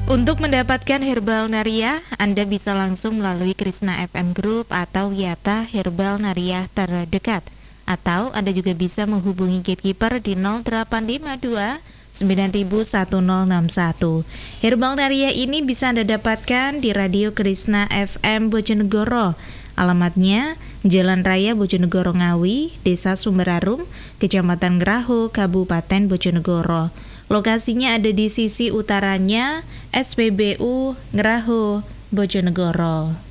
Untuk mendapatkan Herbal Nariah, Anda bisa langsung melalui Krishna FM Group atau Yata Herbal Nariah terdekat. Atau Anda juga bisa menghubungi Gatekeeper di 0852 901061. Herbal Nariah ini bisa Anda dapatkan di Radio Krishna FM Bojonegoro. Alamatnya Jalan Raya Bojonegoro Ngawi, Desa Sumberarum, Kecamatan Graho, Kabupaten Bojonegoro. Lokasinya ada di sisi utaranya SPBU Graho, Bojonegoro.